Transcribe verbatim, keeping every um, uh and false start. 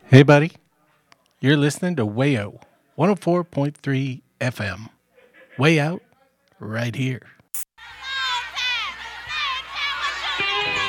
Hey, buddy. You're listening to Wayo one oh four point three F M. Way out right here.